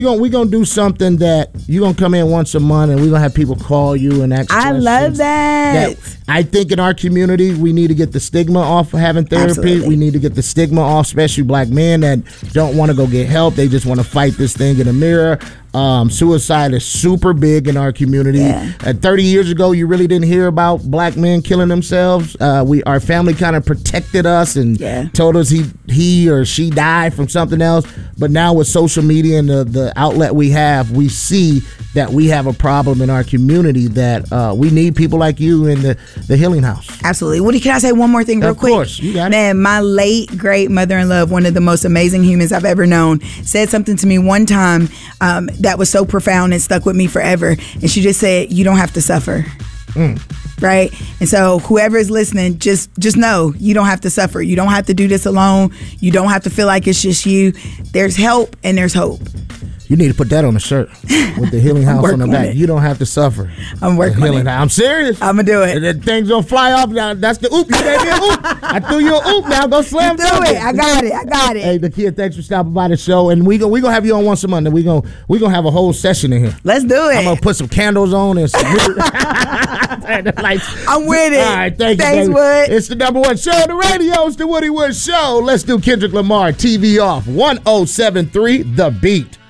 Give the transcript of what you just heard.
We're gonna do something that you're gonna come in once a month, and we're gonna have people call you and ask questions. I love that. I think in our community, we need to get the stigma off of having therapy. Absolutely. We need to get the stigma off, especially black men that don't want to go get help. They just want to fight this thing in the mirror. Suicide is super big in our community. Yeah. 30 years ago, you really didn't hear about black men killing themselves. Our family kind of protected us and told us he or she died from something else. But now with social media and the outlet we have, we see that we have a problem in our community that we need people like you in the Healing House. Absolutely. Woody, can I say one more thing real quick? Of course. You got it. Man, my late, great mother-in-law, one of the most amazing humans I've ever known, said something to me one time that was so profound and stuck with me forever. And she just said, you don't have to suffer. Right? And so whoever is listening, just know you don't have to suffer. You don't have to do this alone. You don't have to feel like it's just you. There's help and there's hope. You need to put that on the shirt with the Healing House on the back. You don't have to suffer. I'm working on it. I'm serious. I'm going to do it. And things don't fly off. Now, that's the oop. You gave me an oop. I threw you an oop. Now go slam do it. I got it. Hey, Nakia, thanks for stopping by the show. And we gonna have you on once a month. And we gonna have a whole session in here. Let's do it. I'm gonna put some candles on and some lights. I'm with it. All right, thanks, Wood. It's the number one show on the radio. It's the Woody Wood Show. Let's do Kendrick Lamar, TV Off, 107.3 The Beat.